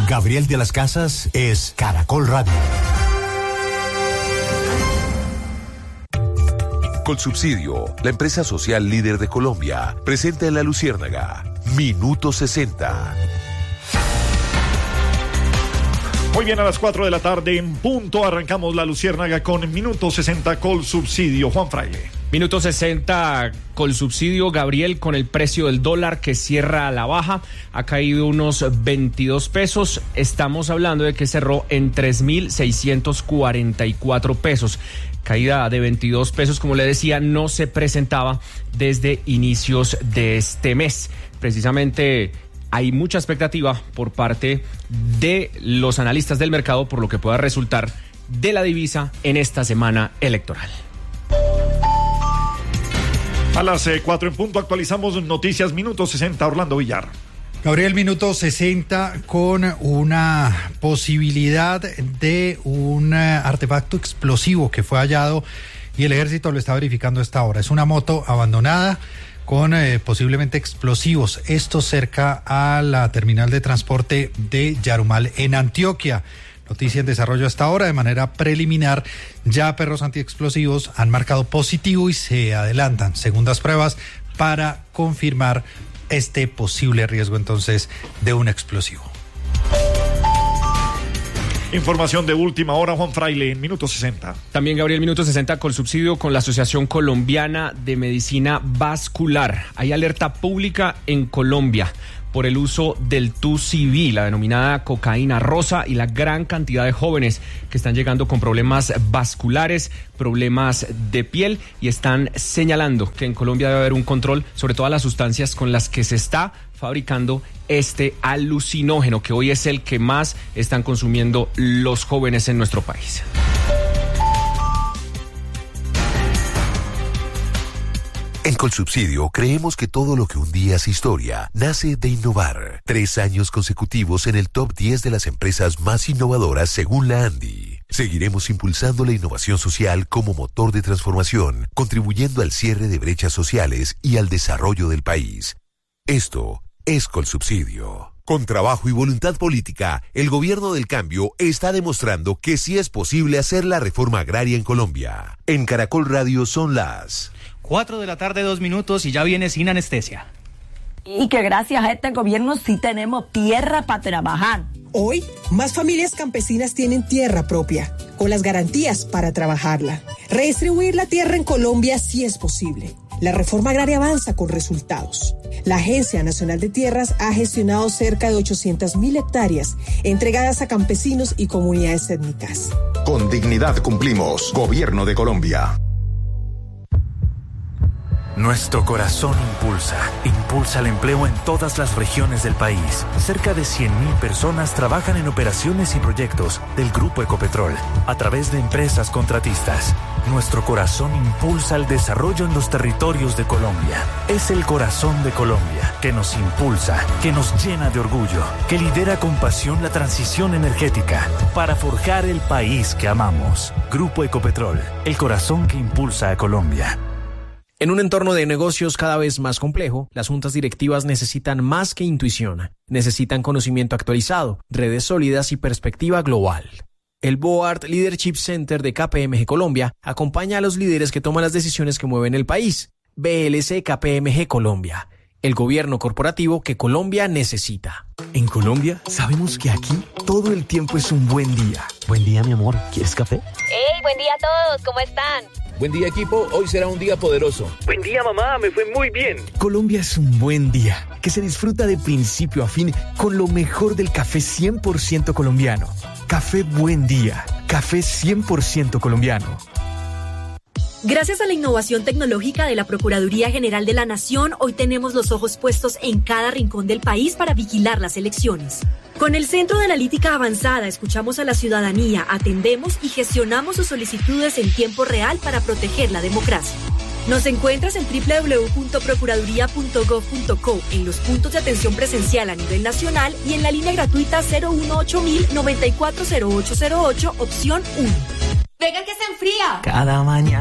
Gabriel de las Casas es Caracol Radio. Colsubsidio, la empresa social líder de Colombia, presenta en La Luciérnaga Minuto 60. Muy bien, a las 4 de la tarde en punto arrancamos La Luciérnaga con Minuto 60 Colsubsidio. Juan Fraile. Minuto 60 Colsubsidio, Gabriel, con el precio del dólar que cierra a la baja, ha caído unos 22 pesos. Estamos hablando de que cerró en 3.644 pesos. Caída de 22 pesos, como le decía, no se presentaba desde inicios de este mes. Precisamente hay mucha expectativa por parte de los analistas del mercado por lo que pueda resultar de la divisa en esta semana electoral. A las 4 en punto actualizamos noticias. Minuto 60, Orlando Villar. Gabriel, minuto 60 con una posibilidad de un artefacto explosivo que fue hallado y el ejército lo está verificando a esta hora. Es una moto abandonada con posiblemente explosivos. Esto cerca a la terminal de transporte de Yarumal en Antioquia. Noticia en desarrollo hasta ahora. De manera preliminar, ya perros antiexplosivos han marcado positivo y se adelantan segundas pruebas para confirmar este posible riesgo entonces de un explosivo. Información de última hora, Juan Fraile, en Minuto 60. También, Gabriel, Minuto 60 Colsubsidio con la Asociación Colombiana de Medicina Vascular. Hay alerta pública en Colombia por el uso del TUCV, la denominada cocaína rosa, y la gran cantidad de jóvenes que están llegando con problemas vasculares, problemas de piel, y están señalando que en Colombia debe haber un control sobre todas las sustancias con las que se está fabricando este alucinógeno, que hoy es el que más están consumiendo los jóvenes en nuestro país. En Colsubsidio creemos que todo lo que un día es historia nace de innovar. 3 años consecutivos en el top 10 de las empresas más innovadoras según la ANDI. Seguiremos impulsando la innovación social como motor de transformación, contribuyendo al cierre de brechas sociales y al desarrollo del país. Esto es Colsubsidio. Con trabajo y voluntad política, el gobierno del cambio está demostrando que sí es posible hacer la reforma agraria en Colombia. En Caracol Radio son las 4 de la tarde, 2 minutos, y ya viene sin anestesia. Y que gracias a este gobierno sí tenemos tierra para trabajar. Hoy, más familias campesinas tienen tierra propia, con las garantías para trabajarla. Redistribuir la tierra en Colombia sí es posible. La reforma agraria avanza con resultados. La Agencia Nacional de Tierras ha gestionado cerca de 800.000 hectáreas entregadas a campesinos y comunidades étnicas. Con dignidad cumplimos. Gobierno de Colombia. Nuestro corazón impulsa el empleo en todas las regiones del país. Cerca de 100.000 personas trabajan en operaciones y proyectos del Grupo Ecopetrol a través de empresas contratistas. Nuestro corazón impulsa el desarrollo en los territorios de Colombia. Es el corazón de Colombia que nos impulsa, que nos llena de orgullo, que lidera con pasión la transición energética para forjar el país que amamos. Grupo Ecopetrol, el corazón que impulsa a Colombia. En un entorno de negocios cada vez más complejo, las juntas directivas necesitan más que intuición. Necesitan conocimiento actualizado, redes sólidas y perspectiva global. El Board Leadership Center de KPMG Colombia acompaña a los líderes que toman las decisiones que mueven el país. BLC KPMG Colombia, el gobierno corporativo que Colombia necesita. En Colombia sabemos que aquí todo el tiempo es un buen día. Buen día, mi amor. ¿Quieres café? ¡Hey! Buen día a todos. ¿Cómo están? Buen día, equipo. Hoy será un día poderoso. Buen día, mamá. Me fue muy bien. Colombia es un buen día que se disfruta de principio a fin con lo mejor del café 100% colombiano. Café Buen Día. Café 100% colombiano. Gracias a la innovación tecnológica de la Procuraduría General de la Nación, hoy tenemos los ojos puestos en cada rincón del país para vigilar las elecciones. Con el Centro de Analítica Avanzada escuchamos a la ciudadanía, atendemos y gestionamos sus solicitudes en tiempo real para proteger la democracia. Nos encuentras en www.procuraduría.gov.co, en los puntos de atención presencial a nivel nacional y en la línea gratuita 018-000-940808, opción 1. ¡Venga que se enfría! Cada mañana.